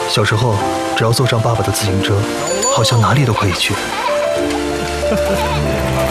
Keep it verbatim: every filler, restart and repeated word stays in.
小时候，只要坐上爸爸的自行车，好像哪里都可以去。